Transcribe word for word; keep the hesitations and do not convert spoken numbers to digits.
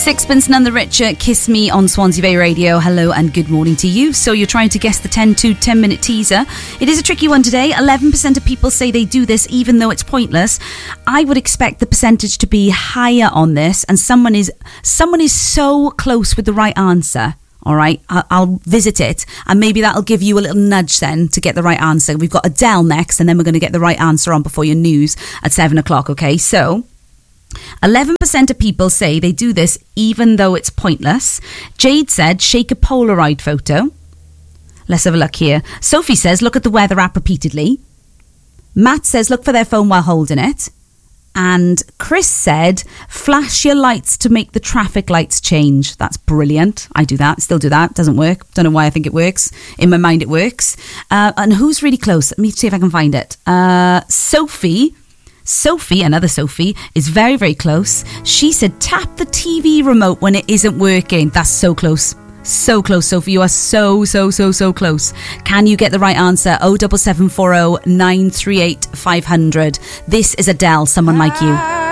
Sixpence None the Richer, Kiss Me on Swansea Bay Radio. Hello and good morning to you. So you're trying to guess the ten to ten minute teaser. It is a tricky one today. eleven percent of people say they do this even though it's pointless. I would expect the percentage to be higher on this, and someone is someone is so close with the right answer. All right, I'll, I'll visit it, and maybe that'll give you a little nudge then to get the right answer. We've got Adele next, and then we're going to get the right answer on before your news at seven o'clock, okay? So eleven percent of people say they do this even though it's pointless. Jade said, shake a Polaroid photo. Let's have a look here. Sophie says, look at the weather app repeatedly. Matt says, look for their phone while holding it. And Chris said, flash your lights to make the traffic lights change. That's brilliant. I do that. Still do that. Doesn't work. Don't know why I think it works. In my mind, it works. Uh, and who's really close? Let me see if I can find it. Uh, Sophie. Sophie, another Sophie, is very, very close. She said, tap the T V remote when it isn't working. That's so close. So close, Sophie. You are so, so, so, so close. Can you get the right answer? oh seven seven four oh nine three eight five hundred. This is Adele, Someone Like You.